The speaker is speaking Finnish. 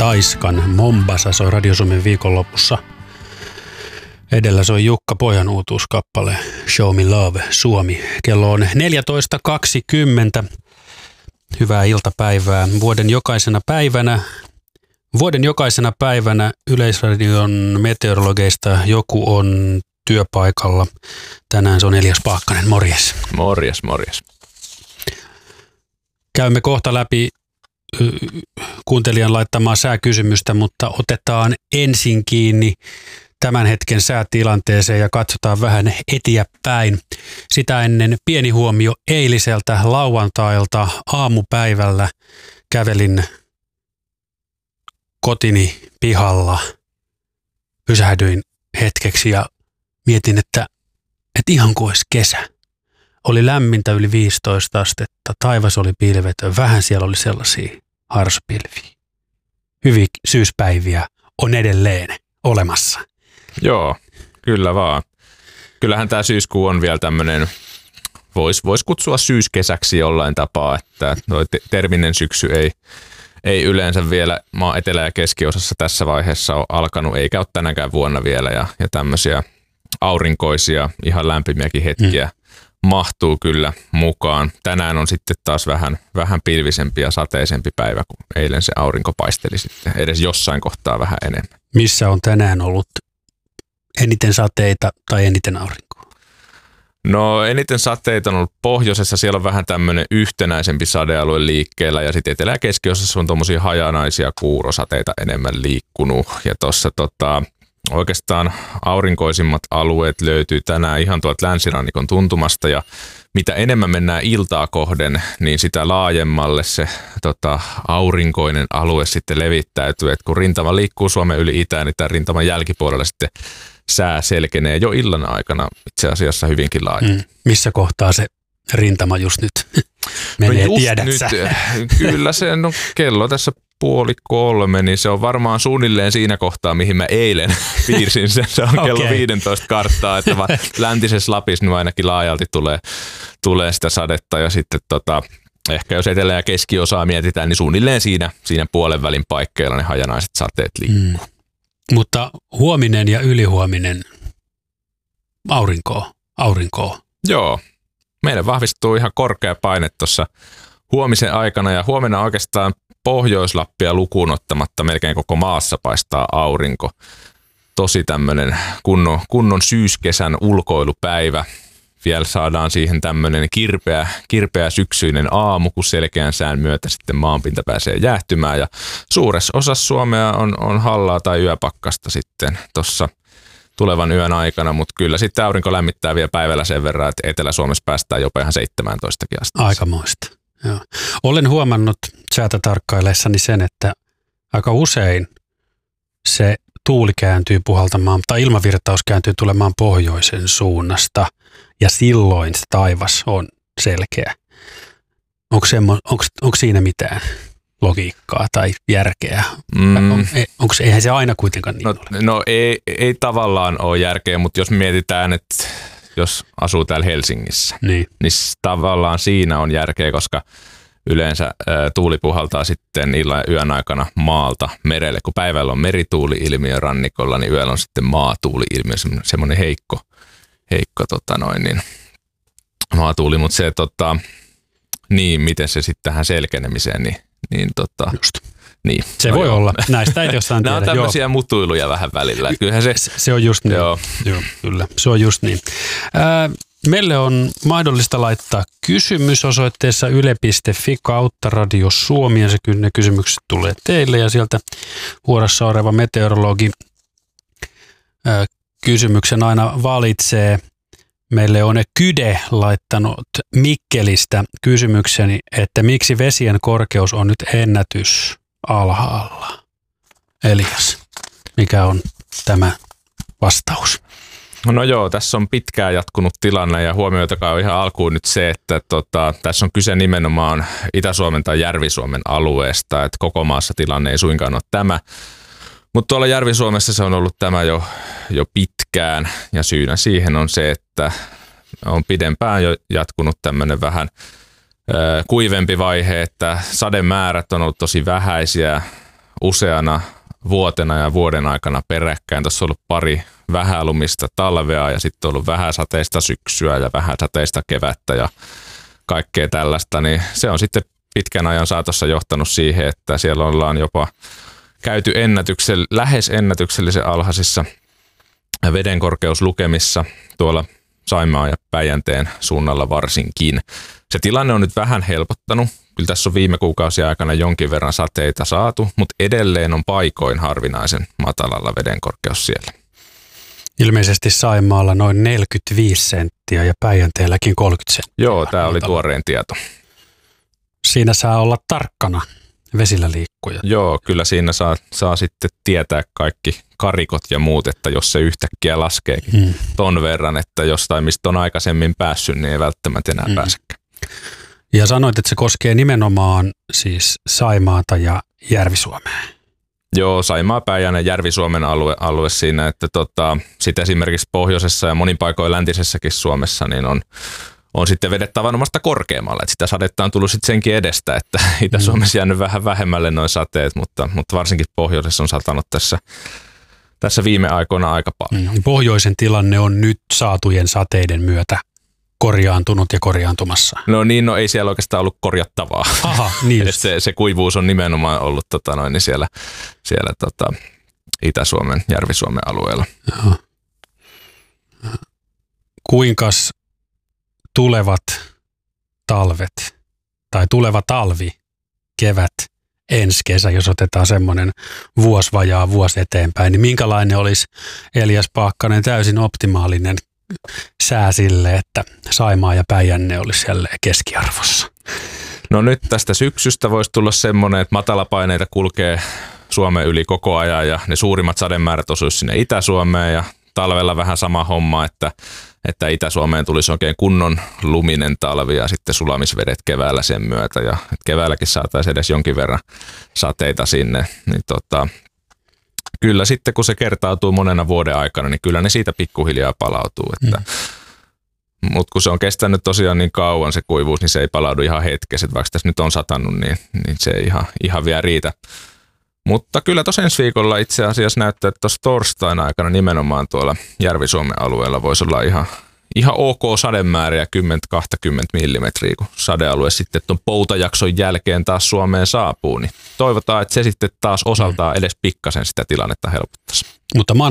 Taiskan Mombasa soi Radio Suomen viikonlopussa. Edellä soi Jukka Pojan uutuuskappale Show Me Love Suomi. Kello on 14.20. Hyvää iltapäivää. Vuoden jokaisena päivänä Yleisradion meteorologeista joku on työpaikalla. Tänään se on Elias Paakkanen. Morjes. Morjes. Käymme kohta läpi kuuntelijan laittamaa sääkysymystä, mutta otetaan ensin kiinni tämän hetken säätilanteeseen ja katsotaan vähän eteenpäin. Sitä ennen pieni huomio eiliseltä lauantailta aamupäivällä kävelin kotini pihalla. Pysähdyin hetkeksi ja mietin, että ihan kuin olisi kesä. Oli lämmintä yli 15 astetta, taivas oli pilvetön, vähän siellä oli sellaisia harsopilviä. Hyviä syyspäiviä on edelleen olemassa. Joo, kyllä vaan. Kyllähän tämä syyskuu on vielä tämmöinen, vois kutsua syyskesäksi jollain tapaa, että terminen syksy ei yleensä vielä maan etelä- ja keskiosassa tässä vaiheessa ole alkanut, eikä ole tänäkään vuonna vielä, ja tämmöisiä aurinkoisia, ihan lämpimiäkin hetkiä mahtuu kyllä mukaan. Tänään on sitten taas vähän pilvisempi ja sateisempi päivä, kun eilen se aurinko paisteli sitten edes jossain kohtaa vähän enemmän. Missä on tänään ollut eniten sateita tai eniten aurinkoa? No eniten sateita on ollut pohjoisessa, siellä on vähän tämmöinen yhtenäisempi sadealue liikkeellä ja sitten etelä- ja keskiosassa on tuommoisia hajanaisia kuurosateita enemmän liikkunut ja tuossa oikeastaan aurinkoisimmat alueet löytyy tänään ihan tuolta länsirannikon tuntumasta ja mitä enemmän mennään iltaa kohden, niin sitä laajemmalle se aurinkoinen alue sitten levittäytyy. Et kun rintama liikkuu Suomen yli itään, niin tämän rintaman jälkipuolella sitten sää selkenee jo illan aikana itse asiassa hyvinkin laajalti. Missä kohtaa se rintama just nyt menee, tiedätkö? Kyllä se, kello tässä 2:30, niin se on varmaan suunnilleen siinä kohtaa, mihin mä eilen piirsin sen. Se on kello 15 karttaa, että läntisessä Lapissa niin ainakin laajalti tulee sitä sadetta ja sitten ehkä jos etelä- ja keskiosaa mietitään, niin suunnilleen siinä puolen välin paikkeilla ne hajanaiset sateet liikkuu. Mutta huominen ja ylihuominen aurinkoa. Joo, meille vahvistuu ihan korkea paine tuossa huomisen aikana ja huomenna oikeastaan Pohjois-Lappia lukuun ottamatta melkein koko maassa paistaa aurinko. Tosi tämmöinen kunnon syyskesän ulkoilupäivä. Vielä saadaan siihen tämmöinen kirpeä syksyinen aamu, kun selkeän sään myötä sitten maanpinta pääsee jäähtymään. Ja suuressa osassa Suomea on hallaa tai yöpakkasta sitten tuossa tulevan yön aikana, mutta kyllä sitten aurinko lämmittää vielä päivällä sen verran, että Etelä-Suomessa päästään jopa ihan 17 asti. Aikamoista. Joo. Olen huomannut säätä tarkkaillessani sen, että aika usein se tuuli kääntyy puhaltamaan tai ilmavirtaus kääntyy tulemaan pohjoisen suunnasta ja silloin se taivas on selkeä. Onko siinä mitään logiikkaa tai järkeä? Eihän se aina kuitenkaan niin ole? No ei tavallaan ole järkeä, mutta jos mietitään, että jos asuu täällä Helsingissä, niin tavallaan siinä on järkeä, koska yleensä tuuli puhaltaa sitten illan ja yön aikana maalta merelle. Kun päivällä on merituuli-ilmiö rannikolla, niin yöllä on sitten maatuuli-ilmiö, semmoinen heikko maatuuli. Mutta se, miten se sitten tähän selkenemiseen, just. Niin. Se voi olla. Näistä ei jossain tiedä. Nämä on tämmöisiä mutuiluja vähän välillä. Kyllähän se on just niin. Joo, kyllä. Se on just niin. Meille on mahdollista laittaa kysymys osoitteessa yle.fi kautta Radio Suomi ja ne kysymykset tulee teille ja sieltä vuorossa oleva meteorologi kysymyksen aina valitsee. Meille on Kyde laittanut Mikkelistä kysymykseni, että miksi vesien korkeus on nyt ennätys alhaalla? Elias, mikä on tämä vastaus? No joo, tässä on pitkään jatkunut tilanne ja huomioitakaa ihan alkuun nyt se, että tässä on kyse nimenomaan Itä-Suomen tai Järvi-Suomen alueesta, että koko maassa tilanne ei suinkaan ole tämä. Mutta tuolla Järvi-Suomessa se on ollut tämä jo pitkään ja syynä siihen on se, että on pidempään jo jatkunut tämmöinen vähän kuivempi vaihe, että sademäärät on ollut tosi vähäisiä useana vuotena ja vuoden aikana peräkkäin. Tuossa on ollut pari vähälumista talvea ja sitten on ollut vähäsateista syksyä ja vähäsateista kevättä ja kaikkea tällaista, niin se on sitten pitkän ajan saatossa johtanut siihen, että siellä ollaan jopa käyty lähes ennätyksellisen alhaisissa vedenkorkeuslukemissa tuolla Saimaan ja Päijänteen suunnalla varsinkin. Se tilanne on nyt vähän helpottanut. Kyllä tässä on viime kuukausien aikana jonkin verran sateita saatu, mutta edelleen on paikoin harvinaisen matalalla vedenkorkeus siellä. Ilmeisesti Saimaalla noin 45 senttiä ja Päijänteelläkin 30 senttiä. Joo, tämä oli tuoreen tieto. Siinä saa olla tarkkana vesillä liikkuja. Joo, kyllä siinä saa sitten tietää kaikki karikot ja muut, että jos se yhtäkkiä laskeekin ton verran, että jostain mistä on aikaisemmin päässyt, niin ei välttämättä enää pääsekään. Ja sanoit, että se koskee nimenomaan siis Saimaata ja Järvi-Suomea. Joo, Saimaa, Päijänne, Järvi-Suomen alue siinä, että sitten esimerkiksi pohjoisessa ja monin paikoin läntisessäkin Suomessa niin on sitten vedet tavanomaista korkeammalle. Että sitä sadetta on tullut sitten senkin edestä, että Itä-Suomessa jäänyt vähän vähemmälle noin sateet, mutta varsinkin pohjoisessa on satanut tässä viime aikoina aika paljon. Pohjoisen tilanne on nyt saatujen sateiden myötä korjaantunut ja korjaantumassa. No ei siellä oikeastaan ollut korjattavaa. Aha, niin se kuivuus on nimenomaan ollut siellä Itä-Suomen, Järvi-Suomen alueella. Aha. Kuinkas tulevat talvet tai tuleva talvi, kevät, ensi kesä, jos otetaan semmoinen vuosi eteenpäin, niin minkälainen olisi Elias Paakkanen täysin optimaalinen sää sille, että Saimaa ja Päijänne olisi jälleen keskiarvossa? No nyt tästä syksystä voisi tulla semmoinen, että matalapaineita kulkee Suomen yli koko ajan ja ne suurimmat sademäärät osuisi sinne Itä-Suomeen ja talvella vähän sama homma, että Itä-Suomeen tulisi oikein kunnon luminen talvi ja sitten sulamisvedet keväällä sen myötä ja keväälläkin saataisiin edes jonkin verran sateita sinne, niin kyllä sitten kun se kertautuu monena vuoden aikana, niin kyllä ne siitä pikkuhiljaa palautuu. Mutta kun se on kestänyt tosiaan niin kauan se kuivuus, niin se ei palaudu ihan hetkessä. Vaikka tässä nyt on satanut, niin se ei ihan vielä riitä. Mutta kyllä tuossa ensi viikolla itse asiassa näyttää, että tuossa torstain aikana nimenomaan tuolla Järvi-Suomen alueella voisi olla ihan ok sademääriä 10-20 millimetriä, kun sadealue sitten tuon poutajakson jälkeen taas Suomeen saapuu. Niin toivotaan, että se sitten taas osaltaan edes pikkasen sitä tilannetta helpottaisi. Mutta